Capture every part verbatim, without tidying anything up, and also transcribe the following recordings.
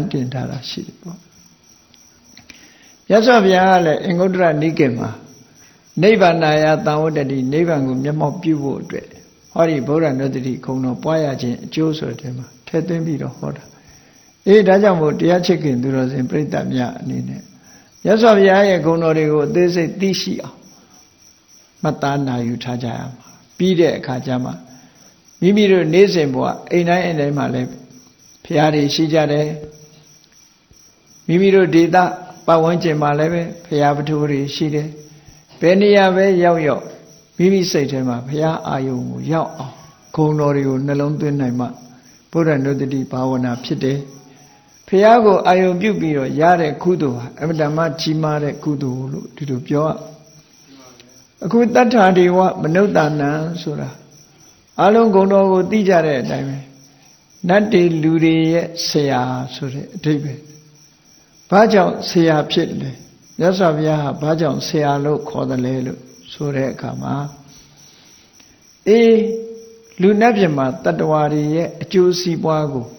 တင်ထားတာရှိတယ်ပေါ့မြတ်စွာဘုရားကလည်းအင်္ဂုတ္တရနိကေမှာနိဗ္ဗာနာယသံဝတ္တတိနိဗ္ဗာန်ကိုမျက်မှောက်ပြုဖို့အတွက်ဟောဒီဗုဒ္ဓနုတ္တိခုံတော်ပွားရခြင်းအကျိုးဆိုတဲ့မှာထည့်သွင်းပြီးတော့ဟောတာအေးဒါကြောင့်မို့တရားချစ်ခင်သူတော်စင်ပြိဿများအနေနဲ့မြတ်စွာဘုရားရဲ့ဂုဏ်တော်တွေကိုအသေးစိတ်သိရှိအောင်မှတ်သားနာယူထားကြရမှာပြီးတဲ့အခါကျမှမိမိတို့နေ့စဉ်ဘဝအိမ်တိုင်းအိမ်တိုင်းမှာလည်းဘုရားတွေရှိကြတယ်မိမိတို့ဒေသပတ်ဝန်းကျင်မှာလည်းပဲဘုရားပထူတွေရှိတယ်ဘယ်နေရာပဲရောက်ရောက်မိမိစိတ်ထဲမှာဘုရားအာယုံကိုရောက်အောင်ဂုဏ်တော်တွေကိုနှလုံးသွင်းနိုင်မှဗုဒ္ဓနုတ္တိဘာဝနာဖြစ်တယ်ဘုရားကိုအာယုံပြုပြီးတော့ရတဲ့ကုသိုလ်ဟာအမှန်တမ်းကြီးမားတဲ့ကုသိုလ်လို့ဒီလိုပြောရအခုတတ္ထာဒေဝမနုဿာနံဆိုတာအလုံးဂုဏ်တော်ကိုသိကြတဲ့အတိုင်းပဲနတ်တွေလူတွေရဲ့ဆရာဆိုတဲ့အဓိပ္ပာယ်ဘာကြောင့်ဆရာဖြစ်လဲမြတ်စွာဘုရားဟာဘာကြောင့်ဆရာလို့ခေါ်တယ်လဲလို့ဆိုတဲ့အခါမှာအေးလူနတ်ပြည်မှာတတ္တဝါတွေရဲ့အကျိုးစီးပွားကို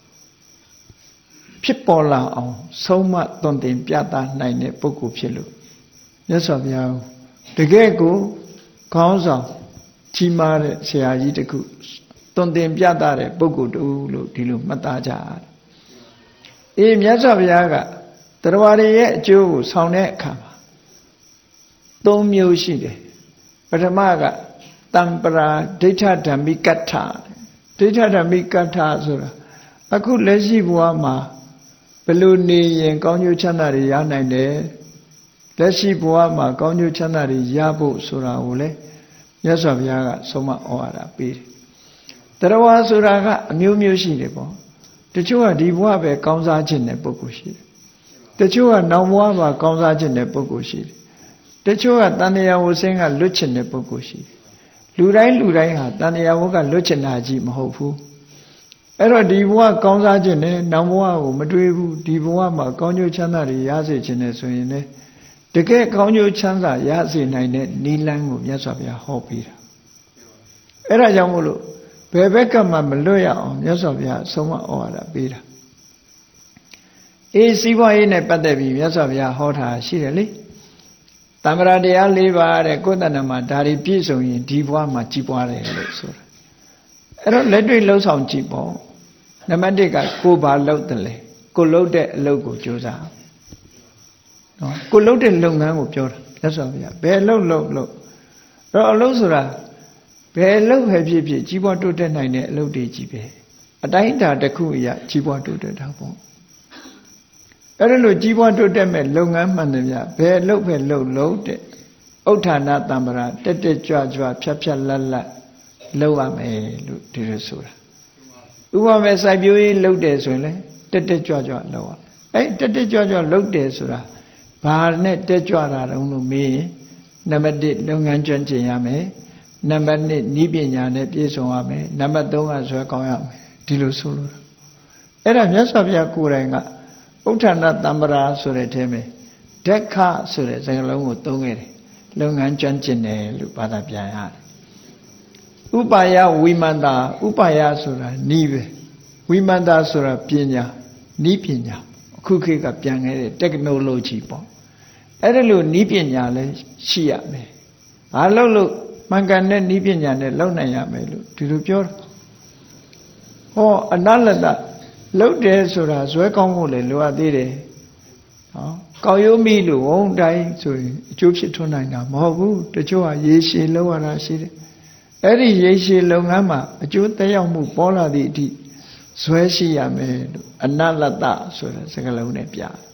ဖြစ်ပေါ်လာအောင်ဆုံးမသွန်သင်ပြသနိုင်တဲ့ပုဂ္ဂိုလ်ဖြစ်လို့မြတ်စွာဘုရားတကယ်ကိုခေါင်းဆောင်ကြီးမားတဲ့ဆရာကြီးတခုသွန်သင်ပြသတဲ့ပုဂ္ဂိုလ်တူလို့ဒီလိုမှတ်သားကြရတယ်။အေးမြတ်စွာဘုရားကတရားတွေရဲ့အကျိုးကိုဆောင်တဲ့အခါမှာသုံးမျိုးရှိတယ်။ပထမကတံပရာဒိဋ္ဌဓမ္မိကတ္ထဒိဋ္ဌဓမ္မိကတ္ထဆိုတာအခုလက်ရှိဘဝမှာဘယ်လိုနေရင်ကောင်းကျိုးချမ်းသာတွေရနိုင်တယ်လက်ရှိဘဝမှာကောင်းကျိုးချမ်းသာတွေရဖို့ဆိုတာကိုလေမြတ်စွာဘုရားကဆုံးမဩဝါဒပေးတယ်တရားဝါဆိုတာကအမျိုးမျိုးရှိတယ်ပေါ့တချို့ကဒီဘဝပဲကောင်းစားခြင်းတဲ့ပုဂ္ဂိုလ်ရှိတယ်တချို့ကနောက်ဘဝမှာကောင်းစားခြင်းတဲ့ပုဂ္ဂိုလ်ရှိတယ်တချို့ကတဏှာဝဆင်းကလွတ်ချင်တဲ့ပုဂ္ဂိုလ်ရှိတယ်လူတိုင်းလူတိုင်းဟာတဏှာဝကလွတ်ချင်တာကြီးမဟုတ်ဘူးအဲ့တော့ဒီဘဝကောင်းစားခြင်းနဲ့နောက်ဘဝကိုမတွေးဘူးဒီဘဝမှာကောင်းကျိုးချမ်းသာတွေရစေခြင်းနဲ့ဆိုရင်လည်းတကယ်ကောင်းကျိုးချမ်းသာရစေနိုင်တဲ့နိလန်းကိုမြတ်စွာဘုရားဟောပေးတာအဲ့ဒါကြောင့်မို့လို့ဘယ်ဘက်ကမှမလွတ်ရအောင်မြတ်စွာဘုရားဆုံးမဩဝါဒပေးတာအေးစီးပွားရေးနဲ့ပတ်သက်ပြီးမြတ်စွာဘုရားဟောတာရှိတယ်လေတမ္ပရာတရား၄ပါးတဲ့ကိုယ်တဏ္ဍမှာဒါတွေပြည့်စုံရင်ဒီဘဝမှာကြီးပွားတယ်လို့ဆိုတာအဲ့တော့လက်တွေ့လှုပ်ဆောင်ကြည့်ပေါ့နံပါတ်၁ကကိုယ်ဘာလုပ်တယ်လဲကိုလုပ်တဲ့အလုပ်ကိုကြိုးစားနော်ကိုလုပ်တဲ့လုပ်ငန်းကိုပြောတာမြတ်စွာဘုရားဘယ်လုပ်လုပ်လုပ်အဲ့တော့အလုပ်ဆိုတာဘယ်လုပ်ပဲဖြစ်ဖြစ်ကြီးပွားတိုးတက်နိုင်တဲ့အလုပ်တွေကြီးပဲအတိုင်းအတာတစ်ခုအရာကြီးပွားတိုးတက်တာပေါ့အဲ့ဒါလို့ကြီးပွားတိုးတက်မဲ့လုပ်ငန်းမှန်တယ်ဗျဘယ်လုပ်ပဲလုပ်လုပ်တဲ့ဥဋ္ဌာဏတံ္ပရာတက်တက်ကြွကြွဖြတ်ဖြတ်လက်လက်လုပ်ရမယ်လို့ဒီလိုဆိုတာဥပမာစိုက်ပျိုးရေးလုပ်တယ်ဆိုရင်လေတက်တက်ကြွကြွလုပ်ရအဲ့တက်တက်ကြွကြွလုပ်တယ်ဆိုတာဘာနဲ့တက်ကြွတာတုံးလို့မေးရင်နံပါတ်၁လုပ်ငန်းကျွမ်းကျင်ရမယ်နံပါတ်၂နည်းပညာနဲ့ပြည့်စုံရမယ်နံပါတ်၃ကဇွဲကောင်းရမယ်ဒီလိုဆိုလို့အဲ့ဒါမြတ်စွာဘုရားကိုယ်တိုင်ကဥဋ္ဌာဏတံ္ပရာဆိုတဲ့အထဲမှာဒက္ခဆိုတဲ့စကားလုံးကိုသုံးခဲ့တယ်လုပ်ငန်းကျွမ်းကျင်တယ်လို့ဘာသာပြန်ရတယ်ဥပါယဝိမန္တာဥပါယဆိုတာနီးပဲဝိမန္တာဆိုတာပညာနီးပညာအခုခေတ်ကပြန်ခဲ့တဲ့ technology ပေါ့အဲ့ဒါလို့နီးပညာလည်းရှိရမယ်ဘာလို့လို့မှန်ကန်တဲ့နီးပညာနဲ့လုပ်နိုင်ရမယ်လို့ဒီလိုပြောတာဟောအနလတလုပ်တယ်ဆိုတာဇွဲကောင်းဖို့လည်းလိုအပ်သေးတယ်နော်ကောက်ရိုးမိလို့ဝုန်းတိုင်းဆိုရင်အကျိုးဖြစ်ထွန်းနိုင်တာမဟုတ်ဘူးတချို့ကရေရှည်လောက်ရတာရှိတယ်အဲ့ဒီရေရှည်လုပ်ငန်းမှာအကျိုးသက်ရောက်မှုပေါ်လာသည့်အထိဇွဲရှိရမယ်လို့အနလတဆိုတဲ့စကားလုံးနဲ့ပြတယ်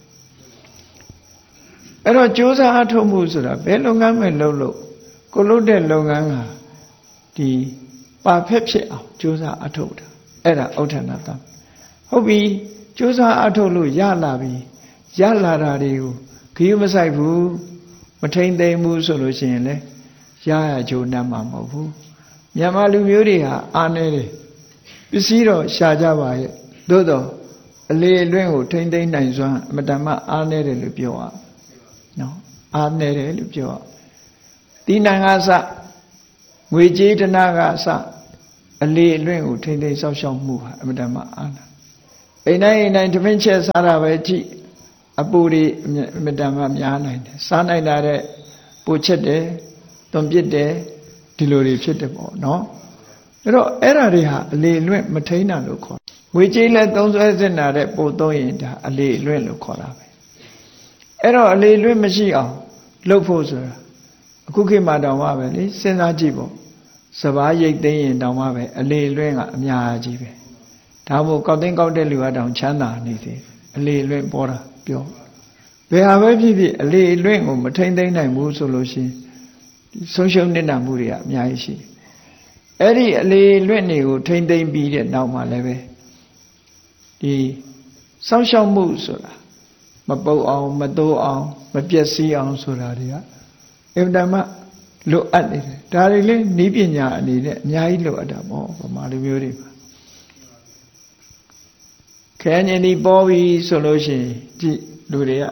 အဲ့တော့ကြိုးစားအထောက်မှုဆိုတာဘယ်လုပ်ငန်းပဲလုပ်လို့ကိုလုပ်တဲ့လုပ်ငန်းကဒီပါဖက်ဖြစ်အောင်ကြိုးစားအထောက်တာအဲ့ဒါဥဋ္ဌာဏတံဟုတ်ပြီကြိုးစားအထောက်လို့ရလာပြီရလာတာတွေကိုခရီးမဆိုင်ဘူးမထိန်သိမ်းဘူးဆိုလို့ရှိရင်လေရရကြိုးနှမ်းမှာမဟုတ်ဘူးမြန်မာလူမျိုးတွေဟာအားနေတယ်ပစ္စည်းတော့ရှာကြပါရဲ့သို့တော့အလေအလွင့်ကိုထိန်သိမ်းနိုင်စွမ်းအမတမအားနေတယ်လို့ပြောရနော်အားနေတယ်လို့ပြောရတိဏ္ဍာကစငွေကြေးတနာကစအလေအလွင့်ကိုထိန်သိမ်းဆောက်ရှောက်မှုဟာအမတမအားနာအိမ်တိုင်းအိမ်တိုင်းသမင်းချက်စားတာပဲကြည့်အပူတွေအမြဲတမ်းများနိုင်တယ်စားနိုင်တာတဲ့ပူချက်တယ်သွန်ပစ်တယ်ဒီလိုတွေဖြစ်တယ်ပေါ့နော်အဲ့တော့အဲ့ဓာတွေဟာအလေလွင့်မထိန်းတာလို့ခေါ်ငွေကြေးလက်သုံးဆွဲစင်တာတဲ့ပို့သုံးရင်ဒါအလေလွင့်လို့ခေါ်တာပဲအဲ့တော့အလေလွင့်မရှိအောင်လုပ်ဖို့ဆိုတာအခုခေတ်မှာတောင်မှပဲလေစဉ်းစားကြည့်ပေါ့စပားရိတ်သိမ်းရင်တောင်မှပဲအလေလွင့်ကအများကြီးပဲဒါမို့ကောက်သိန်းကောက်တဲ့လူကတောင်ချမ်းသာနေသေးအလေလွင့်ပေါ်တာပြောဘယ်ဟာပဲဖြစ်ဖြစ်အလေလွင့်ကိုမထိမ့်သိမ့်နိုင်ဘူးဆိုလို့ရှိရင်ဆုံးရှုံးနေတာမှုတွေကအများကြီးရှိတယ်အဲ့ဒီအလေလွင့်တွေကိုထိမ့်သိမ့်ပြီးတဲ့နောက်မှာလည်းပဲဒီစောင့်ရှောက်မှုဆိုတာမပုတ်အောင်မတိုးအောင်မပျက်စီးအောင်ဆိုတာတွေကအင်တမလိုအပ်နေတယ်ဒါတွေလည်းနည်းပညာအနေနဲ့အများကြီးလိုအပ်တာပေါ့ဗမာလူမျိုးတွေမှာခဲညင်ဒီပေါ်ပြီဆိုလို့ရှိရင်ကြည့်လူတွေက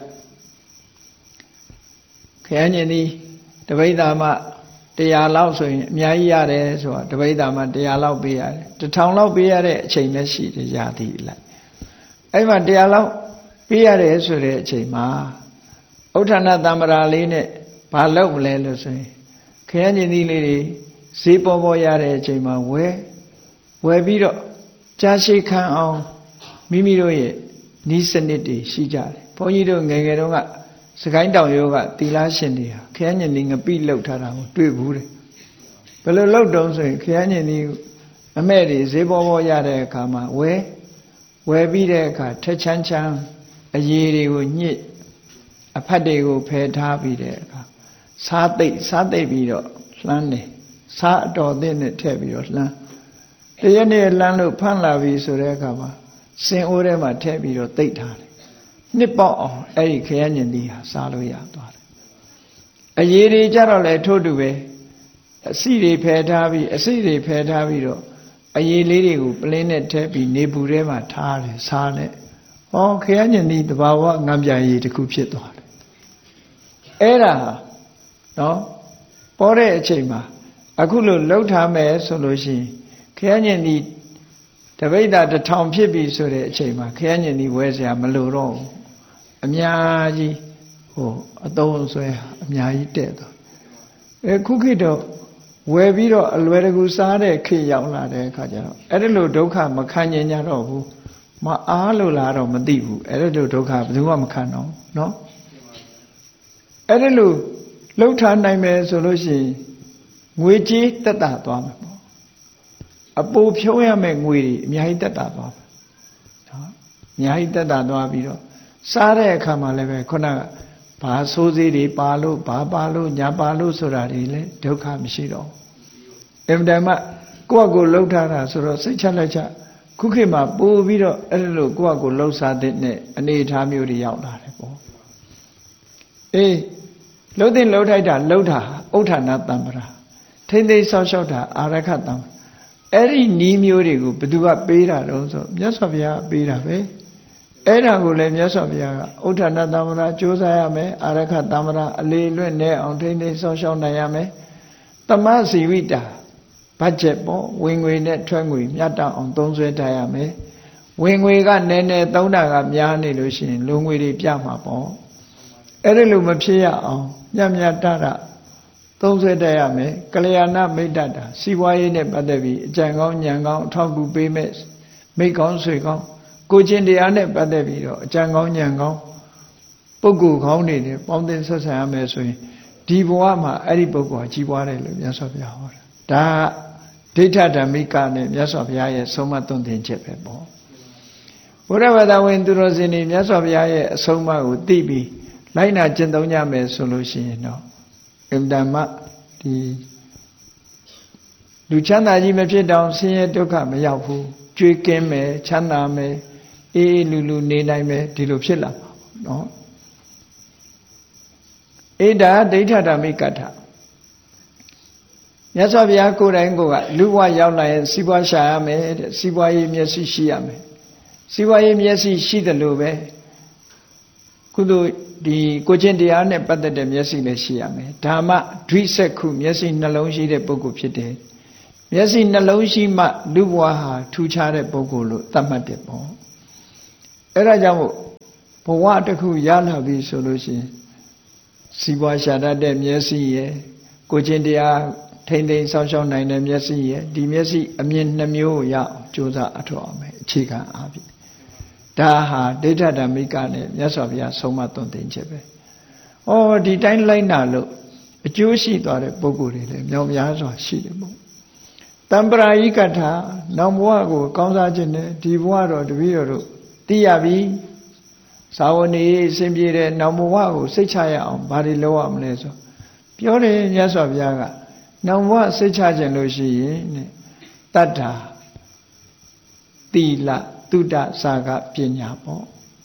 ခဲညင်ဒီတပိဋ္ဌာမတရားလောက်ဆိုရင်အများကြီးရတယ်ဆိုတာတပိဋ္ဌာမတရားလောက်ပေးရတယ်တစ်ထောင်လောက်ပေးရတဲ့အချိန်နဲ့ရှိတယ်ရာသီလိုက်အဲ့မှာတရားလောက်ပေးရတယ်ဆိုတဲ့အချိန်မှာဥဋ္ဌာဏတမ္ပရာလေးနဲ့ဘာလုပ်မလဲလို့ဆိုရင်ခရမ်းကျင်သီးလေးတွေဈေးပေါ်ပေါ်ရတဲ့အချိန်မှာဝယ်ဝယ်ပြီးတော့ကြာရှည်ခံအောင်မိမိတို့ရဲ့ဤစနစ်တွေရှိကြတယ်ဘုန်းကြီးတို့ငယ်ငယ်တုန်းကစကိုင်းတောင်ရိုးကသီလရှင်တွေဟာခရမ်းကျင်သီးငပိလောက်ထားတာကိုတွေ့ဘူးတယ်ဘယ်လိုလောက်တုံးဆိုရင်ခရမ်းကျင်သီးအမဲ့တွေဈေးပေါ်ပေါ်ရတဲ့အခါမှာဝယ်ဝယ်ပြီးတဲ့အခါထက်ချမ်းချမ်းအရည်တွေကိုညစ်အဖတ်တွေကိုဖယ်ထားပြီးတဲ့အခါစားသိပ်စားသိပ်ပြီးတော့လှမ်းတယ်စားအတော်သင့်နဲ့ထည့်ပြီးတော့လှမ်းတရက်နေ့လှမ်းလို့ဖမ်းလာပြီဆိုတဲ့အခါမှာစင်အိုးထဲမှာထည့်ပြီးတော့သိပ်ထားတယ်နှစ်ပေါက်အောင်အဲ့ဒီခရမ်းကျင်သီးဟာစားလို့ရသွားတယ်အရည်တွေကြတော့လေထို့တူပဲအစီတွေဖယ်ထားပြီးအစီတွေဖယ်ထားပြီးတော့အရည်လေးတွေကိုပလင်းနဲ့ထည့်ပြီးနေပူထဲမှာထားတယ်စားတယ်ဟောခရမ်းကျင်သီးတဘာဝငံပြရည်တစ်ခုဖြစ်သွားတယ်အဲ့ဒါနော်ပေါ်တဲ့အချိန်မှာအခုလို့လှုပ်ထားမယ်ဆိုလို့ရှိရင်ခရမ်းကျင်သီးတပိဋ္ဌာတစ်ထောင်ဖြစ်ပြီဆိုတဲ့အချိန်မှာခရမ်းကျင်သီးဝဲเสียမလိုတော့ဘူးအများကြီးဟိုအသုံးဆွဲအများကြီးတဲ့တော့အဲခုခေတ်တော့ဝယ်ပြီးတော့အလွယ်တကူစားတဲ့ခေတ်ရောက်လာတဲ့အခါကျတော့အဲ့ဒီလိုဒုက္ခမခံကျင်ကြတော့ဘူးမအားလို့လားတော့မသိဘူးအဲ့ဒီလိုဒုက္ခဘယ်သူမှမခံတော့နော်အဲ့ဒီလိုလှုပ်ထားနိုင်မယ်ဆိုလို့ရှိရင်ငွေကြေးတက်တာသွားမှာပေါ့အပူဖြုံးရမယ့်ငွေတွေအများကြီးတက်တာသွားမှာနော်အများကြီးတက်တာသွားပြီးတော့စားတဲ့အခါမှာလည်းပဲခုနကဘာဆိုးစေးတွေပါလို့ဘာပါလို့ညာပါလို့ဆိုတာတွေလည်းဒုက္ခမရှိတော့အင်တမကိုယ့်အကိုလှုပ်ထားတာဆိုတော့စိတ်ချလက်ချခုခေတ်မှာပို့ပြီးတော့အဲ့လိုကိုယ့်အကိုလှုပ်စားတဲ့နဲ့အနေအထားမျိုးတွေရောက်လာတယ်ပေါ့အေးလှုပ်တဲ့လှုပ်ထိုက်တာလှုပ်တာဥဋ္ဌာဏတံပရာထိမ့်သိမ်းဆောက်ရှောက်တာအာရခတံအဲ့ဒီနီးမျိုးတွေကိုဘယ်သူကပေးတာတော့ဆိုမြတ်စွာဘုရားပေးတာပဲအဲ့ဒါကိုလည်းမြတ်စွာဘုရားကဥဋ္ဌာဏတံပရာကြိုးစားရမယ်အာရခတံပရာအလေလွင့်နဲ့အောင်ထိမ့်သိမ်းဆောက်ရှောက်နိုင်ရမယ်တမစီဝိတာဘတ်ဂျက်ပေါ့ဝင်ငွေနဲ့ထွက်ငွေမြတ်တအောင်သုံးစွဲထားရမယ်ဝင်ငွေကနည်းနည်းသုံးတာကများနေလို့ရှိရင်လုံငွေတွေပြမှာပေါ့အဲ့ဒီလိုမဖြစ်ရအောင်မြတ်မြတ်တရသုံးစွဲတတ်ရမယ်ကလျာဏမိတ်တတာစီးပွားရေးနဲ့ပတ်သက်ပြီးအကြံကောင်းဉာဏ်ကောင်းအထောက်အကူပေးမဲ့မိတ်ကောင်းဆွေကောင်းကိုချင်းတရားနဲ့ပတ်သက်ပြီးတော့အကြံကောင်းဉာဏ်ကောင်းပုဂ္ဂိုလ်ကောင်းတွေနဲ့ပေါင်းသင်းဆက်ဆံရမယ်ဆိုရင်ဒီဘဝမှာအဲ့ဒီပုဂ္ဂိုလ်ကြီးပွားတယ်လို့မြတ်စွာဘုရားဟောတာဒါဒိဋ္ဌဓမ္မိကနဲ့မြတ်စွာဘုရားရဲ့ဆုံးမသွန်သင်ချက်ပဲပေါ့ဘုရားဘာသာဝင်သူတော်စင်တွေမြတ်စွာဘုရားရဲ့အဆုံးအမကိုသိပြီးလိုက်နာကျင့်သုံးကြမယ်ဆိုလို့ရှိရင်တော့အင်တမဒီလူချမ်းသာကြီးမဖြစ်တောင်ဆင်းရဲဒုက္ခမရောက်ဘူးကြွေးကင်းမယ်ချမ်းသာမယ်အေးအေးလူလူနေနိုင်မယ်ဒီလိုဖြစ်လာမှာပေါ့နော်အေဒါဒိဋ္ဌဓမ္မိကထမြတ်စွာဘုရားကိုယ်တိုင်ကိုယ်ကလူဘဝရောက်လာရင်စီးပွားရှာရမယ်တဲ့စီးပွားရေးမျက်စိရှိရမယ်စီးပွားရေးမျက်စိရှိတယ်လို့ပဲကုသိုလ်ဒီကိုချင်းတရားနဲ့ပတ်သက်တဲ့မျက်စိလည်းရှိရမယ်ဓမ္မဒွိစက္ခုမျက်စိနှလုံးရှိတဲ့ပုဂ္ဂိုလ်ဖြစ်တယ်မျက်စိနှလုံးရှိမှလူဘဝဟာထူခြားတဲ့ပုဂ္ဂိုလ်လို့သတ်မှတ်တယ်ပေါ့အဲ့ဒါကြောင့်မို့ဘဝတစ်ခုရလာပြီဆိုလို့ရှိရင်စီးပွားရှာတတ်တဲ့မျက်စိရဲ့ကိုချင်းတရားထိမ့်သိမ်းဆောင်းရှောင်းနိုင်တဲ့မျက်စိရဲ့ဒီမျက်စိအမြင်နှမျိုးကိုရအောင်ကြိုးစားအထောက်အောင်မယ်အခြေခံအားဖြင့်ဒါဟာဒိဋ္ဌဓမ္မိကနဲ့မြတ်စွာဘုရားဆုံးမသွန်သင်ချက်ပဲ။ဩဒီတိုင်းလိုက်နာလို့အကျိုးရှိသွားတဲ့ပုဂ္ဂိုလ်တွေလည်းမြောက်များစွာရှိတယ်ပေါ့။တံပရာယိကထာနောက်ဘဝကိုကောင်းစားခြင်းနဲ့ဒီဘဝတော့တပည့်တော်တို့သိရပြီ။သာဝနေအစဉ်ပြေတဲ့နောက်ဘဝကိုစိတ်ချရအောင်ဘာတွေလုပ်ရမလဲဆိုပြောတယ်မြတ်စွာဘုရားကနောက်ဘဝစိတ်ချခြင်းလို့ရှိရင်တဲ့တတ္ထာသီလတုဒ္ဒစာကပညာပေါ့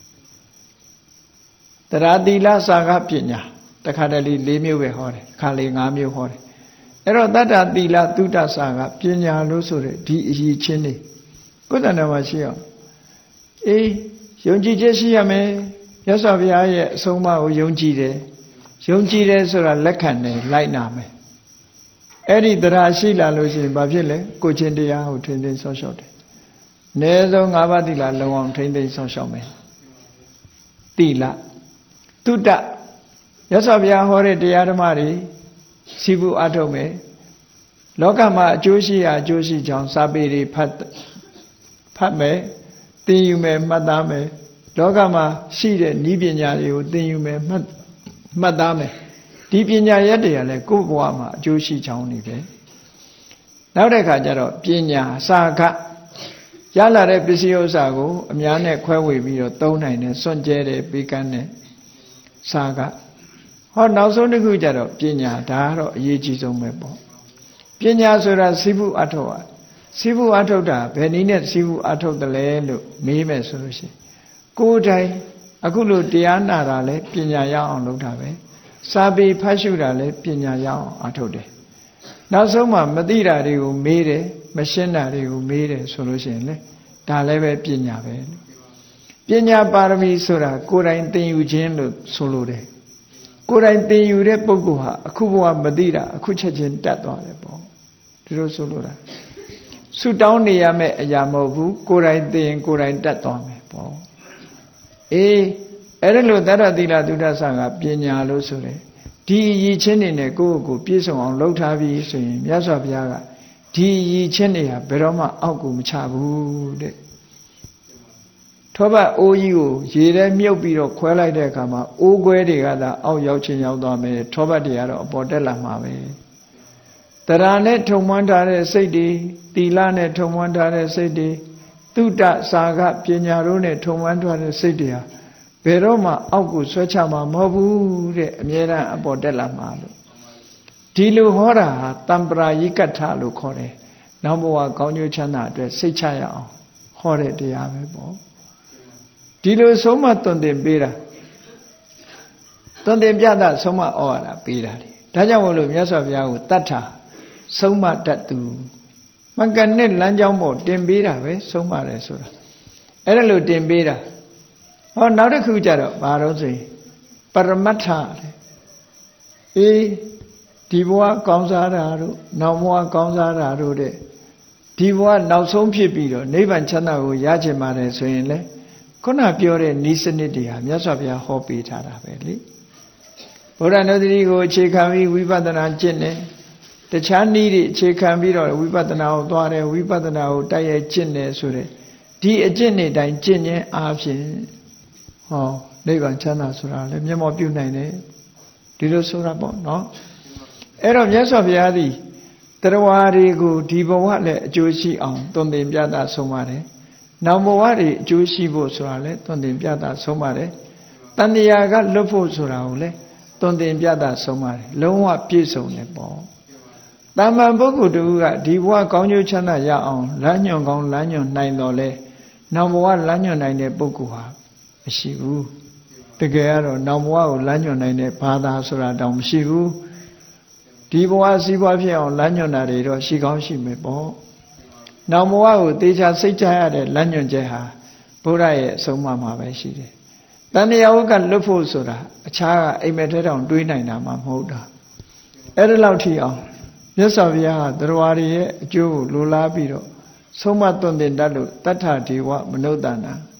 တရားသီလစာကပညာတခါတလေ၄မျိုးပဲဟောတယ်တခါလေ၅မျိုးဟောတယ်အဲ့တော့တတ္ထာသီလတုဒ္ဒစာကပညာလို့ဆိုတဲ့ဒီအရေးချင်းနေကိုယ်တဏ္ဍာမှာရှိအောင်အေးယုံကြည်ချက်ရှိရမယ်မြတ်စွာဘုရားရဲ့အဆုံးအမကိုယုံကြည်တယ်ယုံကြည်တယ်ဆိုတာလက်ခံတယ်လိုက်နာမယ်အဲ့ဒီတရားရှိလာလို့ရှိရင်ဘာဖြစ်လဲကိုယ်ချင်းတရားကိုထိန်းသိမ်းဆောက်ရှောက်တယ်အနည်းဆုံး၅ပါးသီလလုံအောင်ထိမ့်သိမ်းဆောင်ရှောက်မယ်သီလတုဒ္ဒရသော်ဘုရားဟောတဲ့တရားဓမ္မတွေစီးပူအထုတ်မယ်လောကမှာအကျိုးရှိရာအကျိုးရှိကြောင်းစာပေတွေဖတ်ဖတ်မယ်သင်ယူမယ်မှတ်သားမယ်လောကမှာရှိတဲ့နည်းပညာတွေကိုသင်ယူမယ်မှတ်မှတ်သားမယ်ဒီပညာရက်တွေကလည်းကိုယ့်ဘဝမှာအကျိုးရှိကြောင်းနေပဲနောက်တစ်ခါကျတော့ပညာစာကရလာတဲ့ပစ္စည်းဥစ္စာကိုအများနဲ့ခွဲဝေပြီးတော့သုံးနိုင်တယ်စွန့်ကြဲတယ်ပေးကမ်းတယ်စာကဟောနောက်ဆုံးတစ်ခုကျတော့ပညာဒါကတော့အရေးကြီးဆုံးပဲပေါ့ပညာဆိုတာစိဖုအထုတ်อ่ะစိဖုအထုတ်တာဘယ်နည်းနဲ့စိဖုအထုတ်တယ်လဲလို့မေးမယ်ဆိုလို့ရှိရင်ကိုယ်တိုင်အခုလိုတရားနာတာလဲပညာရအောင်လုပ်တာပဲစာပေဖတ်ရှုတာလဲပညာရအောင်အထုတ်တယ်နောက်ဆုံးမှမသိတာတွေကိုမေးတယ်မရှင်းတာတွေကိုမေးတယ်ဆိုလို့ရှိရင်လေဒါလည်းပဲပညာပဲပညာပါရမီဆိုတာကိုယ်တိုင်သင်ယူခြင်းလို့ဆိုလိုတယ်ကိုယ်တိုင်သင်ယူတဲ့ပုဂ္ဂိုလ်ဟာအခုဘဝမသိတာအခုချက်ချင်းတတ်သွားတယ်ပေါ့ဒီလိုဆိုလိုတာဆုတောင်းနေရမယ့်အရာမဟုတ်ဘူးကိုယ်တိုင်သင်ကိုယ်တိုင်တတ်သွားမယ်ပေါ့အေးအဲ့ဒါလို့တတ္တသီလသုဒ္ဓဆာကပညာလို့ဆိုတယ်ဒီရည်ချင်းနေနဲ့ကိုယ့်ကိုယ်ပြည့်စုံအောင်လုပ်ထားပြီးဆိုရင်မြတ်စွာဘုရားကဒီရည်ချင်းတွေဟာဘယ်တော့မှအောက်ကိုမချဘူးတဲ့ထောပတ်အိုးကြီးကိုရေထဲမြုပ်ပြီးတော့ခွဲလိုက်တဲ့အခါမှာအိုးခွဲတွေကသာအောက်ရောက်ချင်းရောက်သွားမယ်ထောပတ်တွေကတော့အပေါ်တက်လာမှာပဲတရားနဲ့ထုံမွမ်းထားတဲ့စိတ်တွေသီလနဲ့ထုံမွမ်းထားတဲ့စိတ်တွေသုတ္တစာကပညာတို့နဲ့ထုံမွမ်းထားတဲ့စိတ်တွေဟာဘယ်တော့မှအောက်ကိုဆွဲချမှာမဟုတ်ဘူးတဲ့အမြဲတမ်းအပေါ်တက်လာမှာလို့ဒီလိုဟောတာဟာတံပရာယိကထလို့ခေါ်တယ်နောက်ဘဝကောင်းကျိုးချမ်းသာအတွက်စိတ်ချရအောင်ဟောတဲ့တရားပဲပေါ့ဒီလိုဆုံးမသွန်သင်ပေးတာသွန်သင်ပြတာဆုံးမဩဝါဒပေးတာလေဒါကြောင့်မို့လို့မြတ်စွာဘုရားကိုတတ်တာဆုံးမတတ်သူမကနဲ့လမ်းကြောင်းပေါ်တင်ပေးတာပဲဆုံးမတယ်ဆိုတာအဲ့ဒါလို့တင်ပေးတာဟောနောက်တစ်ခုကျတော့ဘာလို့ဆိုရင်ပရမတ္ထလေအေးဒီဘဝကောင်းစားတာတို့နောက်ဘဝကောင်းစားတာတို့တဲ့ဒီဘဝနောက်ဆုံးဖြစ်ပြီးတော့နိဗ္ဗာန်ချမ်းသာကိုရချင်ပါတယ်ဆိုရင်လေခုနပြောတဲ့ဤစနစ်တွေဟာမြတ်စွာဘုရားဟောပေးထားတာပဲလေဗုဒ္ဓနုတ္တိကိုအခြေခံပြီးဝိပဿနာကျင့်တယ်တခြားနည်းတွေအခြေခံပြီးတော့ဝိပဿနာကိုသွားတယ်ဝိပဿနာကိုတိုက်ရိုက်ကျင့်တယ်ဆိုတဲ့ဒီအကျင့်တွေတိုင်းကျင့်ခြင်းအားဖြင့်ဟောနိဗ္ဗာန်ချမ်းသာဆိုတာလည်းမျက်မှောက်ပြုနိုင်တယ်ဒီလိုဆိုတာပေါ့နော်အဲ့တော့မြတ်စွာဘုရားသည်တရားတွေကိုဒီဘဝလည်းအကျိုးရှိအောင်သွန်သင်ပြတာဆုံးပါတယ်နောက်ဘဝတွေအကျိုးရှိဖို့ဆိုတာလည်းသွန်သင်ပြတာဆုံးပါတယ်တဏှာကလွတ်ဖို့ဆိုတာကိုလည်းသွန်သင်ပြတာဆုံးပါတယ်လုံးဝပြည့်စုံတယ်ပေါ့တမ္မာပုဂ္ဂိုလ်တူကဒီဘဝကောင်းကျိုးချမ်းသာရအောင်လမ်းညွှန်ကောင်းလမ်းညွှန်နိုင်တော်လဲနောက်ဘဝလမ်းညွှန်နိုင်တဲ့ပုဂ္ဂိုလ်ဟာမရှိဘူးတကယ်ကတော့နောက်ဘဝကိုလမ်းညွှန်နိုင်တဲ့ဘာသာဆိုတာတောင်မရှိဘူးဒီဘဝစည်းပွားဖြစ်အောင်လမ်းညွှန်တာတွေတော့ရှိကောင်းရှိမယ်ပေါ့နောက်ဘဝကိုသေချာစိတ်ချရတဲ့လမ်းညွှန်ချက်ဟာဘုရားရဲ့အဆုံးအမမှာပဲရှိတယ်တဏှာဝကလွတ်ဖို့ဆိုတာအခြားကအိမ်မက်ထဲတောင်တွေးနိုင်တာမှမဟုတ်တာအဲ့ဒါလောက်ထိအောင်မြတ်စွာဘုရားကတရားတွေရဲ့အကျိုးကိုလိုလားပြီးတော့ဆုံးမသွန်သင်တတ်လို့တတ္ထဒေဝမနုဿာနာ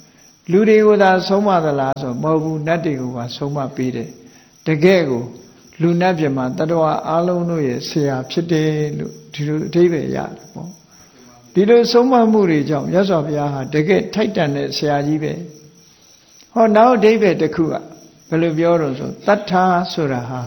လူတွေကိုသာဆုံးမသလားဆိုမဟုတ်ဘူးနတ်တွေကိုပါဆုံးမပေးတယ်တကယ်ကိုလူနတ်ပြမှာတတ္တဝါအလုံးတို့ရဲ့ဆရာဖြစ်တယ်လို့ဒီလိုအဓိပ္ပာယ်ရတယ်ပေါ့ဒီလိုဆုံးမမှုတွေကြောင့်မြတ်စွာဘုရားဟာတကယ်ထိုက်တန်တဲ့ဆရာကြီးပဲဟောနောက်အဓိပ္ပာယ်တစ်ခုကဘယ်လိုပြောတော့ဆိုတတ္ထာဆိုတာဟာ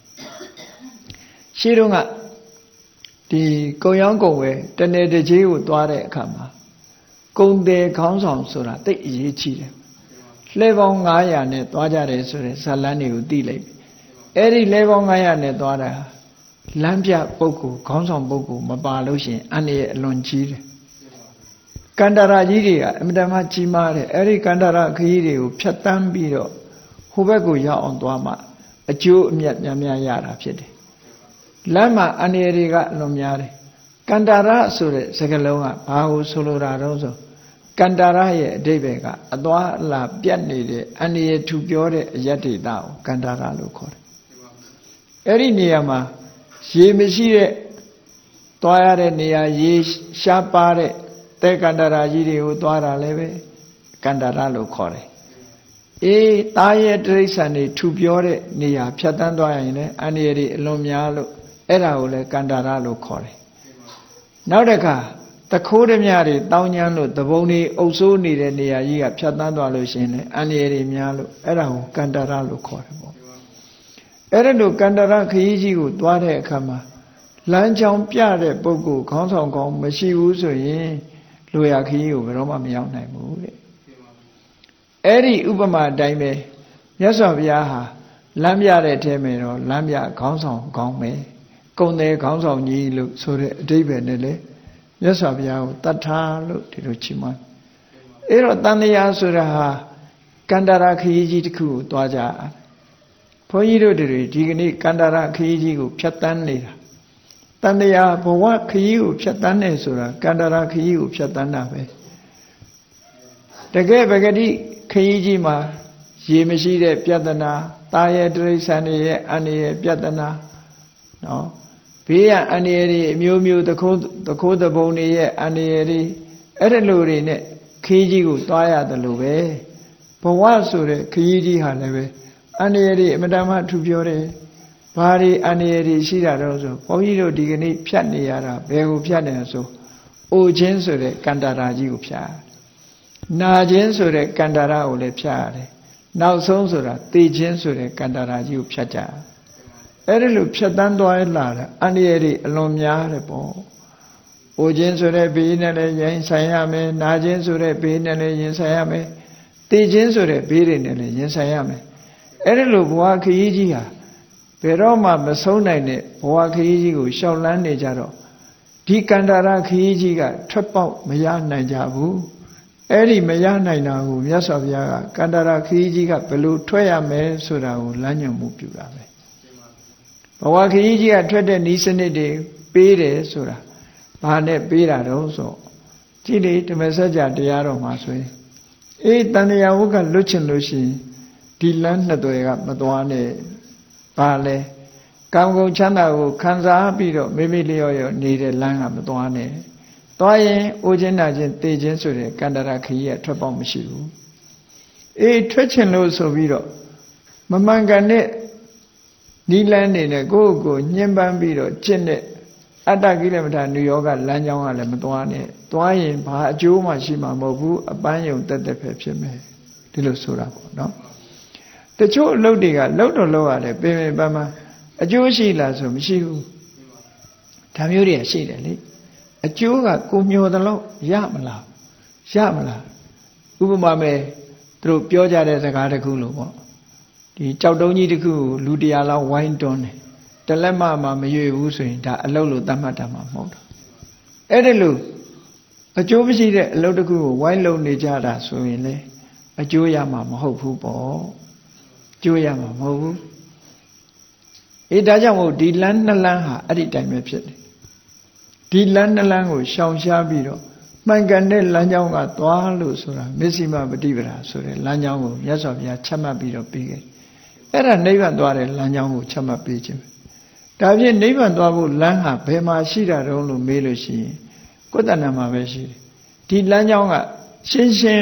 ရှိတော့ကဒီကုံရောင်းကုံဝယ်တနေ့တကြီးကိုသွားတဲ့အခါမှာကုံတယ်ခေါင်းဆောင်ဆိုတာတိတ်အရေးကြီးတယ်လှဲပေါင်း၅ရာနဲ့သွားကြတယ်ဆိုတဲ့ဇာလန်းတွေကိုသိလိုက်အဲ့ဒီလှဲပေါင်း၅ရာနဲ့သွားတာလမ်းပြပုဂ္ဂိုလ်ခေါင်းဆောင်ပုဂ္ဂိုလ်မပါလို့ရှိရင်အန္တရာယ်အလွန်ကြီးတယ်ကန္တရာကြီးတွေကအမြဲတမ်းကြီးမားတယ်အဲ့ဒီကန္တရာခရီးတွေကိုဖြတ်တန်းပြီးတော့ဟိုဘက်ကိုရောက်အောင်သွားမှအကျိုးအမြတ်များများရတာဖြစ်တယ်လမ်းမှာအန္တရာယ်တွေကအလွန်များတယ်ကန္တရာဆိုတဲ့စကားလုံးကဘာကိုဆိုလိုတာတော့ဆိုကန္တရာရဲ့အဓိပ္ပာယ်ကအသွားအလာပြတ်နေတဲ့အန္တရာယ်ထူပြောတဲ့အယတ္တိတာကိုကန္တရာလို့ခေါ်တယ်အဲ့ဒီနေရာမှာရေမရှိတဲ့သွားရတဲ့နေရာရေရှားပါတဲ့တဲကန္တရာကြီးတွေကိုသွားတာလည်းပဲကန္တရာလို့ခေါ်တယ်အေးတာရဲ့တိရစ္ဆာန်တွေထူပြောတဲ့နေရာဖြတ်တန်းသွားရင်လည်းအန္တရာယ်တွေအလွန်များလို့အဲ့ဒါကိုလည်းကန္တရာလို့ခေါ်တယ်နောက်တစ်ခါတခိုးဓမြတွေတောင်းညမ်းလို့တပုံတွေအုပ်စိုးနေတဲ့နေရာကြီးကဖြတ်တန်းသွားလို့ရှိရင်လည်းအန္တရာယ်တွေများလို့အဲ့ဒါကိုကန္တရာလို့ခေါ်တယ်ပေါ့အဲ့ဒါလို့ကန္တရာခရီးကြီးကိုသွားတဲ့အခါမှာလမ်းကြောင်းပြတဲ့ပုဂ္ဂိုလ်ခေါင်းဆောင်ကောင်းမရှိဘူးဆိုရင်လူရခရီးကိုဘယ်တော့မှမရောက်နိုင်ဘူးတဲ့အဲ့ဒီဥပမာအတိုင်းပဲမြတ်စွာဘုရားဟာလမ်းပြတဲ့ထဲမှာတော့လမ်းပြခေါင်းဆောင်ကောင်းမယ်ကုံတယ်ခေါင်းဆောင်ကြီးလို့ဆိုတဲ့အဓိပ္ပာယ်နဲ့လေမြတ်စွာဘုရားကိုတတ်ထားလို့ဒီလိုချီးမွမ်းအဲ့တော့တန်တရားဆိုတာဟာကန္တရာခရီးကြီးတစ်ခုကိုတွားကြဘုန်းကြီးတို့တွေဒီကနေ့ကန္တရာခရီးကြီးကိုဖြတ်တန်းနေတာတန်တရားဘဝခရီးကိုဖြတ်တန်းနေဆိုတာကန္တရာခရီးကိုဖြတ်တန်းတာပဲတကယ်ပဂတိခရီးကြီးမှာရေမရှိတဲ့ပြဿနာတာရဲ့တိရစ္ဆာန်တွေရဲ့အန္တရာယ်ပြဿနာနော်ဘေးရအန္တရာယ်တွေအမျိုးမျိုးတခိုးတခိုးတပုံတွေရဲ့အန္တရာယ်တွေအဲ့ဒီလိုတွေနဲ့ခရီးကြီးကိုသွားရတယ်လို့ပဲဘဝဆိုတဲ့ခရီးကြီးဟာလည်းပဲအန္တရာယ်တွေအမတန်မှထူပြောတယ်ဘာတွေအန္တရာယ်တွေရှိတာတော့ဆိုဘုန်းကြီးတို့ဒီကနေ့ဖြတ်နေရတာဘယ်ကိုဖြတ်နေဆိုအိုခြင်းဆိုတဲ့ကန္တရာကြီးကိုဖြတ်နာခြင်းဆိုတဲ့ကန္တရာကိုလည်းဖြတ်ရတယ်နောက်ဆုံးဆိုတာသိခြင်းဆိုတဲ့ကန္တရာကြီးကိုဖြတ်ကြအဲ့ဒီလိုဖြတ်တန်းသွားလာတာအန္တရာယ်တွေအလွန်များတယ်ပေါ့အိုခြင်းဆိုတဲ့ဘေးနဲ့လည်းရင်ဆိုင်ရမယ်နာခြင်းဆိုတဲ့ဘေးနဲ့လည်းရင်ဆိုင်ရမယ်သိခြင်းဆိုတဲ့ဘေးတွေနဲ့လည်းရင်ဆိုင်ရမယ်အဲ့ဒီလိုဘဝခရီးကြီးဟာဘယ်တော့မှမဆုံးနိုင်တဲ့ဘဝခရီးကြီးကိုရှောက်လန်းနေကြတော့ဒီကန္တရာခရီးကြီးကထွက်ပေါက်မရနိုင်ကြဘူးအဲ့ဒီမရနိုင်တာကိုမြတ်စွာဘုရားကကန္တရာခရီးကြီးကဘယ်လိုထွက်ရမယ်ဆိုတာကိုလမ်းညွှန်မှုပြုတာပဲဘဝခရီးကြီးကထွက်တဲ့ဤစနစ်တွေပေးတယ်ဆိုတာဘာနဲ့ပေးတာတော့ဆိုကြည့်လေဓမ္မစကြာတရားတော်မှာဆိုရင်အေးတန်တရားဝုကလွတ်ချင်လို့ရှိရင်ဒီလမ်းနှစ်သွယ်ကမသွားနဲ့ဘာလဲကာမဂုဏ်ချမ်းသာကိုခံစားပြီးတော့မိမိလျော့ရောနေတဲ့လမ်းကမသွားနဲ့သွားရင်အိုခြင်းနာခြင်းသိခြင်းဆိုတဲ့ကန္တရာခရီးကထွက်ပေါက်မရှိဘူးအေးထွက်ချင်လို့ဆိုပြီးတော့မမှန်ကန်တဲ့နိလန်းနေနဲ့ကိုယ့်ကိုညှဉ်းပန်းပြီးတော့ကျင့်တဲ့အတ္တကိလေသာနုယောဂလမ်းကြောင်းကလည်းမသွားနဲ့သွားရင်ဘာအကျိုးမှရှိမှာမဟုတ်ဘူးအပန်းယုံတက်တက်ပဲဖြစ်မယ်ဒီလိုဆိုတာပေါ့နော်တချို့အလုပ်တွေကလုပ်တော့လုပ်ရတယ်ပင်ပင်ပန်းပန်းအကျိုးရှိလားဆိုမရှိဘူးဒါမျိုးတွေကရှိတယ်လေအကျိုးကကိုမျှော်တယ်လို့ရမလားရမလားဥပမာမဲ့သူတို့ပြောကြတဲ့စကားတစ်ခုလို့ပေါ့ဒီကြောက်တုံးကြီးတစ်ခုကိုလူတရာလောက်ဝိုင်းတွန်းတယ်တလက်မမှမရွေဘူးဆိုရင်ဒါအလုပ်လို့သတ်မှတ်တာမှမဟုတ်တော့အဲ့ဒီလိုအကျိုးမရှိတဲ့အလုပ်တစ်ခုကိုဝိုင်းလုံနေကြတာဆိုရင်လေအကျိုးရမှာမဟုတ်ဘူးပေါ့ကျိုးရမှာမဟုတ်ဘူးအေးဒါကြောင့်မို့ဒီလမ်းနှစ်လမ်းဟာအဲ့ဒီတိုင်းပဲဖြစ်တယ်ဒီလမ်းနှစ်လမ်းကိုရှောင်ရှားပြီးတော့မှန်ကန်တဲ့လမ်းကြောင်းကသွားလို့ဆိုတာမစ္စည်းမပฏิပဒါဆိုတဲ့လမ်းကြောင်းကိုမြတ်စွာဘုရားချမှတ်ပြီးတော့ပြီးခဲ့အဲ့ဒါနိဗ္ဗာန်သွားတဲ့လမ်းကြောင်းကိုချမှတ်ပေးခြင်းဒါဖြင့်နိဗ္ဗာန်သွားဖို့လမ်းဟာဘယ်မှာရှိတာတုံးလို့မေးလို့ရှိရင်ကိုယ်တဏ္ဍာမှာပဲရှိတယ်ဒီလမ်းကြောင်းကရှင်းရှင်း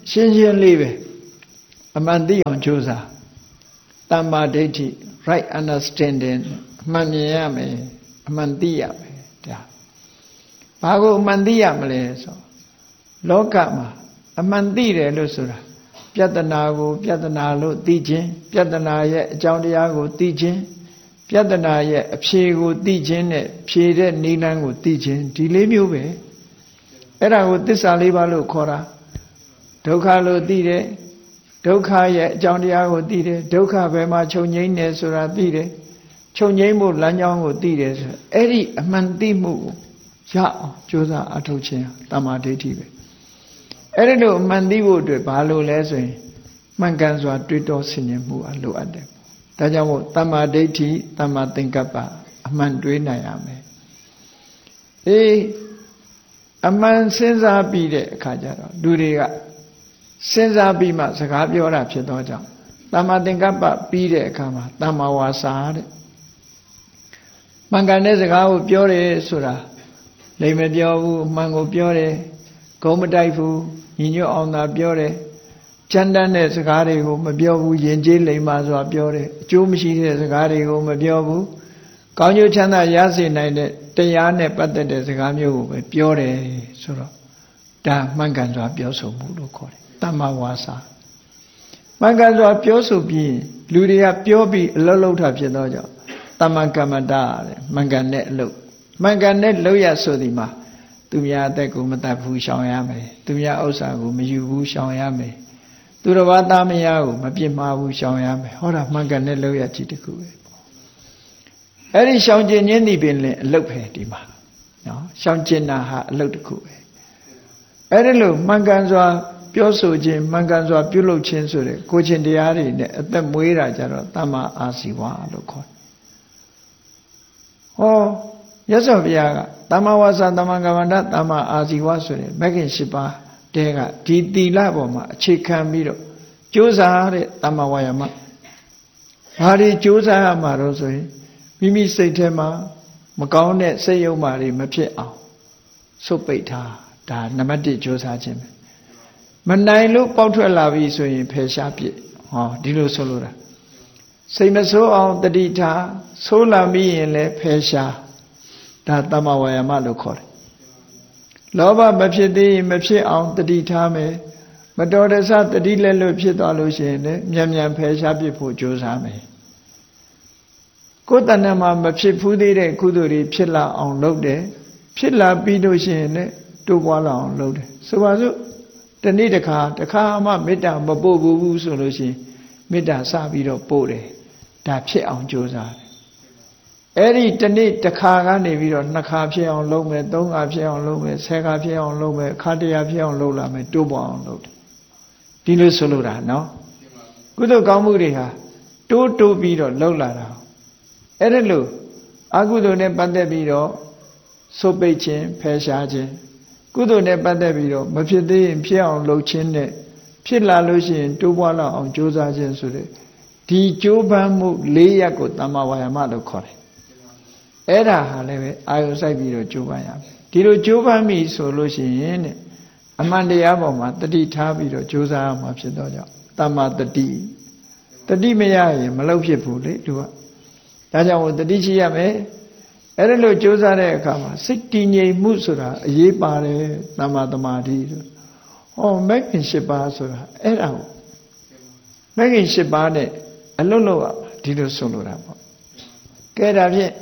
ရှင်းရှင်းလေးပဲအမှန်သိအောင်ကြိုးစားတမ္မာဒိဋ္ဌိ right understanding အမှန်မြင်ရမယ်အမှန်သိရမယ်ဒါဘာကိုအမှန်သိရမလဲဆိုလောကမှာအမှန်သိတယ်လို့ဆိုတာပြဿနာကိုပြဿနာလို့သိခြင်းပြဿနာရဲ့အကြောင်းတရားကိုသိခြင်းပြဿနာရဲ့အဖြေကိုသိခြင်းနဲ့ဖြေတဲ့နိလန်းကိုသိခြင်းဒီလေးမျိုးပဲအဲ့ဒါကိုသစ္စာလေးပါးလို့ခေါ်တာဒုက္ခလို့သိတယ်ဒုက္ခရဲ့အကြောင်းတရားကိုသိတယ်ဒုက္ခဘယ်မှာချုပ်ငြိမ်းနေဆိုတာသိတယ်ချုပ်ငြိမ်းဖို့လမ်းကြောင်းကိုသိတယ်ဆိုအဲ့ဒီအမှန်သိမှုကိုရအောင်ကြိုးစားအထောက်ခြင်းတမ္မာဒိဋ္ဌိပဲအဲ့ဒီလိုအမှန်သိဖို့အတွက်ဘာလို့လဲဆိုရင်မှန်ကန်စွာတွေးတောဆင်ခြင်မှုအလိုအပ်တယ်ဒါကြောင့်မို့တမ္မာဒိဋ္ဌိတမ္မာသင်္ကပ္ပအမှန်တွေးနိုင်ရမယ်အေးအမှန်စဉ်းစားပြီးတဲ့အခါကျတော့လူတွေကစဉ်းစားပြီးမှစကားပြောတာဖြစ်သောကြောင့်တမ္မာသင်္ကပ္ပပြီးတဲ့အခါမှာတမ္မာဝါစာတဲ့မှန်ကန်တဲ့စကားကိုပြောတယ်ဆိုတာလိမ်မပြောဘူးအမှန်ကိုပြောတယ်ဂုံးမတိုက်ဘူးညီညွတ်အောင်သာပြောတယ်ကြမ်းတမ်းတဲ့စကားတွေကိုမပြောဘူးယဉ်ကျေးလိမ္မာစွာပြောတယ်အကျိုးမရှိတဲ့စကားတွေကိုမပြောဘူးကောင်းကျိုးချမ်းသာရစေနိုင်တဲ့တရားနဲ့ပတ်သက်တဲ့စကားမျိုးကိုပဲပြောတယ်ဆိုတော့ဒါမှန်ကန်စွာပြောဆိုမှုလို့ခေါ်တယ်တမ္မာဝါစာမှန်ကန်စွာပြောဆိုပြီးလူတွေကပြောပြီးအလုပ်လုပ်တာဖြစ်သောကြောင့်တမ္မာကမ္မတာတဲ့မှန်ကန်တဲ့အလုပ်မှန်ကန်တဲ့လုပ်ရဆိုဒီမှာသူများအသက်ကိုမတတ်ဘူးရှောင်ရမယ်သူများဥစ္စာကိုမယူဘူးရှောင်ရမယ်သူတော်ဘာသားမယားကိုမပြစ်မှားဘူးရှောင်ရမယ်ဟောတာမှန်ကန်တဲ့လုပ်ရကြည့်တခုပဲအဲ့ဒီရှောင်ကျင်ခြင်းဒီပင်လည်းအလုပ်ပဲဒီမှာနော်ရှောင်ကျင်တာဟာအလုပ်တစ်ခုပဲအဲ့ဒီလိုမှန်ကန်စွာပြောဆိုခြင်းမှန်ကန်စွာပြုလုပ်ခြင်းဆိုတဲ့ကိုယ်ချင်းတရားတွေနဲ့အသက်မွေးတာကြတော့တမ္မာအာဇီဝလို့ခေါ်တယ်ဟောရသော်ဘုရားကတမ္မာဝါစာတမ္မာကမ္မန္တတမ္မာအာဇီဝဆိုတဲ့မဂ္ဂင်၈ပါးတဲကဒီသီလပေါ်မှာအခြေခံပြီးတော့ကြိုးစားတဲ့တမ္မာဝါယာမဘာတွေကြိုးစားရမှာတော့ဆိုရင်မိမိစိတ်ထဲမှာမကောင်းတဲ့စိတ်ယုံမာတွေမဖြစ်အောင်ဆုတ်ပိတ်ထားဒါနံပါတ်၁ကြိုးစားခြင်းပဲမနိုင်လို့ပေါက်ထွက်လာပြီဆိုရင်ဖယ်ရှားပြစ်ဟောဒီလိုဆိုလိုတာစိတ်မဆိုးအောင်တတိထားဆိုးလာပြီးရင်လည်းဖယ်ရှားဒါတမ္မာဝါယာမလို့ခေါ်တယ်လောဘမဖြစ်သေးရင်မဖြစ်အောင်တတိထားမယ်မတော်တဆတတိလက်လွတ်ဖြစ်သွားလို့ရှိရင်လည်းမြန်မြန်ဖယ်ရှားပြစ်ဖို့ကြိုးစားမယ်ကိုယ်တဏ္ဍာမှာမဖြစ်ဘူးသေးတဲ့ကုသိုလ်တွေဖြစ်လာအောင်လုပ်တယ်ဖြစ်လာပြီးလို့ရှိရင်လည်းတိုးပွားလာအောင်လုပ်တယ်ဆိုပါစို့တနေ့တစ်ခါတစ်ခါမှမေတ္တာမပို့ဘူးဆိုလို့ရှိရင်မေတ္တာစပြီးတော့ပို့တယ်ဒါဖြစ်အောင်ကြိုးစားတယ်အဲ့ဒီတနေ့တစ်ခါကနေပြီးတော့နှစ်ခါဖြစ်အောင်လုပ်မယ်သုံးခါဖြစ်အောင်လုပ်မယ်ဆယ်ခါဖြစ်အောင်လုပ်မယ်ခါတရာဖြစ်အောင်လုပ်လာမယ်တိုးပွားအောင်လုပ်တယ်ဒီလိုဆိုလိုတာနော်ကုသိုလ်ကောင်းမှုတွေဟာတိုးတိုးပြီးတော့လုပ်လာတာအဲ့ဒါလို့အကုသိုလ်နဲ့ပတ်သက်ပြီးတော့ဆုတ်ပိတ်ခြင်းဖယ်ရှားခြင်းကုသိုလ်နဲ့ပတ်သက်ပြီးတော့မဖြစ်သေးရင်ဖြစ်အောင်လုပ်ခြင်းနဲ့ဖြစ်လာလို့ရှိရင်တိုးပွားလာအောင်ကြိုးစားခြင်းဆိုတဲ့ဒီကြိုးပမ်းမှု၄ရပ်ကိုတမ္မာဝါယာမလို့ခေါ်တယ်အဲ့ဒါဟာလည်းပဲအာယုစိုက်ပြီးတော့ကြိုးပမ်းရမယ်ဒီလိုကြိုးပမ်းပြီဆိုလို့ရှိရင်တဲ့အမှန်တရားပေါ်မှာတတိထားပြီးတော့ကြိုးစားရမှာဖြစ်တော့ကြောင့်တမ္မာတတိတတိမရရင်မလုပ်ဖြစ်ဘူးလေသူကဒါကြောင့်တတိရှိရမယ်အဲ့ဒါလို့ကြိုးစားတဲ့အခါမှာစိတ်တည်ငြိမ်မှုဆိုတာအရေးပါတယ်တမ္မာသမာဓိဆိုဟောမဂ္ဂင်၈ပါးဆိုတာအဲ့ဒါကိုမဂ္ဂင်၈ပါးနဲ့အလုံးလုံးဒီလိုဆိုလိုတာပေါ့ကဲဒါဖြင့်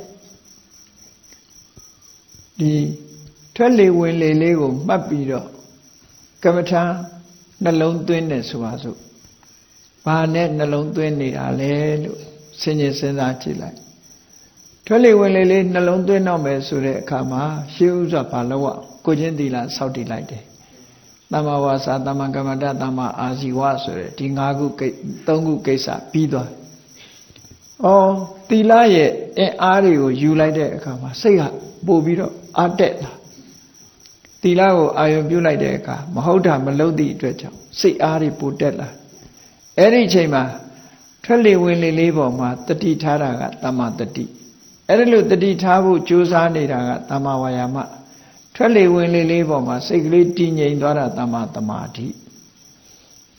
ဒီထွက်လေဝင်လေလေးကိုမှတ်ပြီးတော့ကမ္မထာနှလုံးသွင်းတယ်ဆိုပါစို့ဘာနဲ့နှလုံးသွင်းနေတာလဲလို့စဉ်းကျင်စဉ်းစားကြည့်လိုက်ထွက်လေဝင်လေလေးနှလုံးသွင်းတော့မယ်ဆိုတဲ့အခါမှာရှေးဥစွာဘာလို့ဝကိုချင်းသီလစောင့်တည်လိုက်တယ်တမ္မာဝါစာတမ္မာကမ္မန္တတမ္မာအာဇီဝဆိုတဲ့ဒီ၅ခုကိသုံးခုကိစ္စပြီးသွားဩသီလရဲ့အင်အားတွေကိုယူလိုက်တဲ့အခါမှာစိတ်ကပို့ပြီးတော့အားတက်လာသီလကိုအာရုံပြုလိုက်တဲ့အခါမဟုတ်တာမလုပ်သည့်အတွက်ကြောင့်စိတ်အားတွေပိုတက်လာအဲ့ဒီအချိန်မှာထွက်လေဝင်လေလေးပေါ်မှာတတိထားတာကတမ္မာတတိအဲ့ဒီလိုတတိထားဖို့ကြိုးစားနေတာကတမ္မာဝါယာမထွက်လေဝင်လေလေးပေါ်မှာစိတ်ကလေးတည်ငြိမ်သွားတာတမ္မာသမာဓိ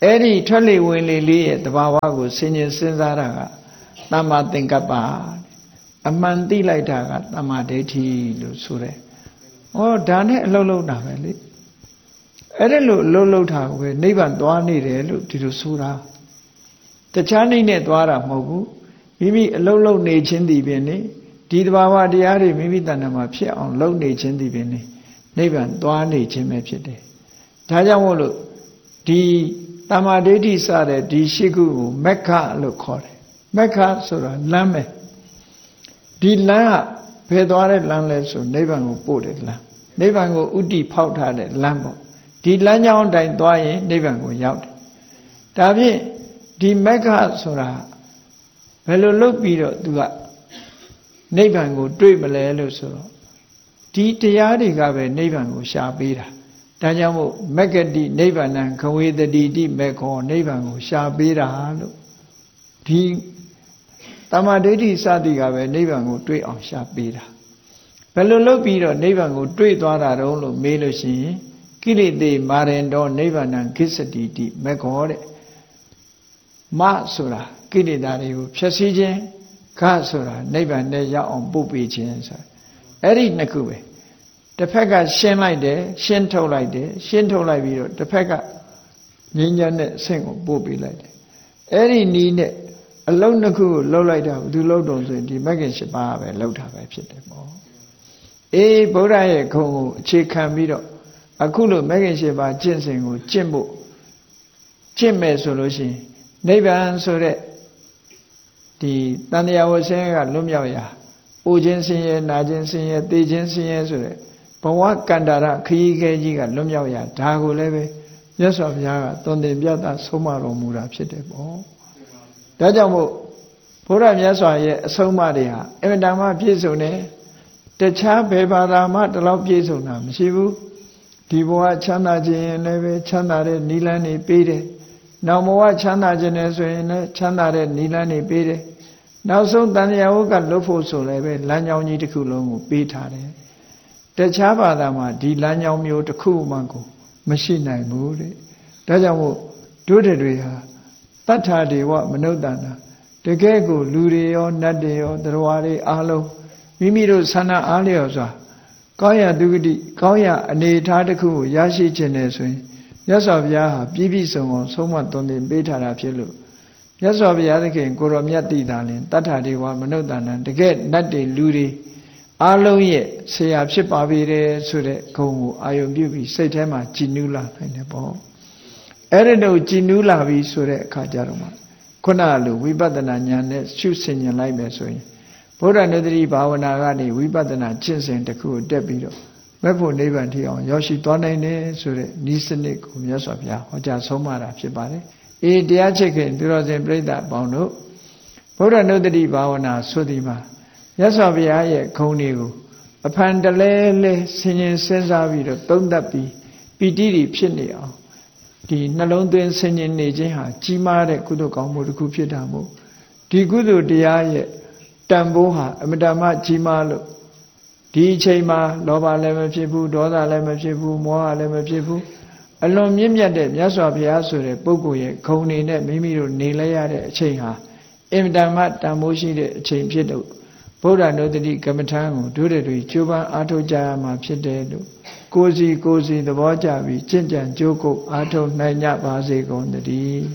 အဲ့ဒီထွက်လေဝင်လေလေးရဲ့တဘာဝကိုဆင်ញင်စဉ်းစားတာကသမ္မာသင်္ကပ္ပအမှန်သိလိုက်တာကသမ္မာဒိဋ္ဌိလို့ဆိုတယ်။ဩဒါနဲ့အလုံးလုံးတာပဲလေ။အဲ့ဒါလို့အလုံးလုံးတာကိုပဲနိဗ္ဗာန်သွားနေတယ်လို့ဒီလိုဆိုတာ။တခြားနိနဲ့သွားတာမဟုတ်ဘူး။မိမိအလုံးလုံးနေခြင်းဒီပင်နေဒီတဘာဝတရားတွေမိမိတဏ္ဍာမှာဖြစ်အောင်လုပ်နေခြင်းဒီပင်နေနိဗ္ဗာန်သွားနေခြင်းပဲဖြစ်တယ်။ဒါကြောင့်မို့လို့ဒီတမ္မာဒိဋ္ဌိစတဲ့ဒီရှိခုကိုမက္ခလို့ခေါ်တယ်မက္ခဆိုတာလမ်းပဲဒီလမ်းကဘယ်သွားတဲ့လမ်းလဲဆိုနိဗ္ဗာန်ကိုပို့တဲ့လမ်းနိဗ္ဗာန်ကိုဥတီဖောက်ထားတဲ့လမ်းပေါ့ဒီလမ်းကြောင်းတိုင်းသွားရင်နိဗ္ဗာန်ကိုရောက်တယ်ဒါဖြင့်ဒီမက္ခဆိုတာဘယ်လိုလုပ်ပြီးတော့သူကနိဗ္ဗာန်ကိုတွေ့မလဲလို့ဆိုတော့ဒီတရားတွေကပဲနိဗ္ဗာန်ကိုရှာပေးတာဒါကြောင့်မို့မက္ကတိနိဗ္ဗာန်ခဝေတတိတိမေခောနိဗ္ဗာန်ကိုရှာပေးတာလို့ဒီတမ္မာဒိဋ္ဌိစသည်ကပဲနိဗ္ဗာန်ကိုတွေ့အောင်ရှာပေးတာဘယ်လိုလုပ်ပြီးတော့နိဗ္ဗာန်ကိုတွေ့သွားတာတုံးလို့မေးလို့ရှိရင်ကိလေသေမာရင်တော့နိဗ္ဗာန်ခိစ္စတိတိမေခောတဲ့မဆိုတာကိလေသာတွေကိုဖြည့်ဆည်းခြင်းခဆိုတာနိဗ္ဗာန်နဲ့ရောက်အောင်ပို့ပေးခြင်းဆိုအဲ့ဒီနှစ်ခုပဲတစ်ဖက်ကရှင်းလိုက်တယ်ရှင်းထုတ်လိုက်တယ်ရှင်းထုတ်လိုက်ပြီးတော့တစ်ဖက်ကငြိမ်းချမ်းတဲ့အဆင့်ကိုပို့ပေးလိုက်တယ်အဲ့ဒီနီးနဲ့အလုံးနှစ်ခုကိုလှုပ်လိုက်တာဘယ်သူလှုပ်တော့ဆိုရင်ဒီမဂ္ဂင်၈ပါးပဲလှုပ်တာပဲဖြစ်တယ်ပေါ့အေးဗုဒ္ဓရဲ့ခုံကိုအခြေခံပြီးတော့အခုလိုမဂ္ဂင်၈ပါးကျင့်စဉ်ကိုကျင့်ဖို့ကျင့်မယ်ဆိုလို့ရှိရင်နိဗ္ဗာန်ဆိုတဲ့ဒီတန်တရားဝဆင်းရဲကလွတ်မြောက်ရာအိုခြင်းဆင်းရဲနာခြင်းဆင်းရဲသိခြင်းဆင်းရဲဆိုတဲ့ဘဝကန္တာရခရီးခဲကြီးကလွတ်မြောက်ရာဒါကိုလည်းပဲမြတ်စွာဘုရားကသွန်သင်ပြသဆုံးမတော်မူတာဖြစ်တယ်ပေါ့ဒါကြောင့်မို့ဘုရားမြတ်စွာရဲ့အဆုံးအမတွေဟာအမြဲတမ်းပြည့်စုံတယ်တခြားဘယ်ဘာသာမှဒီလောက်ပြည့်စုံတာမရှိဘူးဒီဘဝချမ်းသာခြင်းလည်းပဲချမ်းသာတဲ့နိလန်းနေပေးတယ်နောက်ဘဝချမ်းသာခြင်းလည်းဆိုရင်လည်းချမ်းသာတဲ့နိလန်းနေပေးတယ်နောက်ဆုံးတန်တရားဝကလွတ်ဖို့ဆိုလည်းပဲလမ်းကြောင်းကြီးတစ်ခုလုံးကိုပေးထားတယ်တခြားဘာသာမှာဒီလမ်းကြောင်းမျိုးတစ်ခုမှကိုမရှိနိုင်ဘူးတဲ့ဒါကြောင့်မို့တို့တွေဟာတတ္ထာဒေဝမနုဿာနာတကယ်ကိုလူတွေရောနတ်တွေရောသတ္တဝါတွေအားလုံးမိမိတို့ဆန္ဒအားလျော်စွာကောင်းရဒုက္ခတိကောင်းရအနေထားတစ်ခုကိုရရှိခြင်းနဲ့ဆိုရင်မြတ်စွာဘုရားဟာပြည့်ပြည့်စုံအောင်ဆုံးမသွန်သင်ပေးထားတာဖြစ်လို့မြတ်စွာဘုရားသခင်ကိုရောမြတ်တိတာလင်တတ္ထာဒေဝမနုဿာနာတကယ်နတ်တွေလူတွေအားလုံးရဲ့ဆရာဖြစ်ပါပေတယ်ဆိုတဲ့ဂုဏ်ကိုအာယုံပြုပြီးစိတ်ထဲမှာကြည်နူးလာနိုင်တယ်ပေါ့အဲ့ဒါတို့ကြည်နူးလာပြီဆိုတဲ့အခါကျတော့မှခုနလိုဝိပဿနာဉာဏ်နဲ့ရှုဆင်ញင်လိုက်မယ်ဆိုရင်ဗုဒ္ဓနုတ္တိဘာဝနာကနေဝိပဿနာကျင့်စဉ်တစ်ခုကိုတက်ပြီးတော့မဲ့ဖို့နိဗ္ဗာန်ထိအောင်ရောက်ရှိသွားနိုင်တယ်ဆိုတဲ့ဤစနစ်ကိုမြတ်စွာဘုရားဟောကြားဆုံးမတာဖြစ်ပါတယ်အေးတရားချစ်ခင်သူတော်စင်ပြိဿအပေါင်းတို့ဗုဒ္ဓနုတ္တိဘာဝနာဆိုဒီမှာမြတ်စွာဘုရားရဲ့ဂုဏ်တွေကိုအဖန်တလဲလဲဆင်ញင်စဉ်းစားပြီးတော့သုံးသပ်ပြီးပီတိတွေဖြစ်နေအောင်ဒီနှလုံးသွင်းဆင်ញင်နေခြင်းဟာကြီးမားတဲ့ကုသိုလ်ကောင်းမှုတစ်ခုဖြစ်တာမို့ဒီကုသိုလ်တရားရဲ့တန်ဖိုးဟာအမတ္တမကြီးမားလို့ဒီအချိန်မှာလောဘလည်းမဖြစ်ဘူးဒေါသလည်းမဖြစ်ဘူးမောဟလည်းမဖြစ်ဘူးအလွန်မြင့်မြတ်တဲ့မြတ်စွာဘုရားဆိုတဲ့ပုဂ္ဂိုလ်ရဲ့ဂုဏ်တွေနဲ့မိမိတို့နေလဲရတဲ့အချိန်ဟာအမတ္တမတန်ဖိုးရှိတဲ့အချိန်ဖြစ်လို့ဗုဒ္ဓနုတ္တိကမ္မထာကိုတို့တွေကျိုးပန်းအားထုတ်ကြရမှာဖြစ်တယ်လို့ကိုယ်စီကိုယ်စီသဘောကျပြီးကျင့်ကြံကြိုးကုပ်အားထုတ်နိုင်ကြပါစေကုန်သတည်း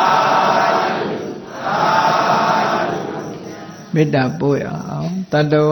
မေတ္တာပို့ရအောင်တတ္တဝ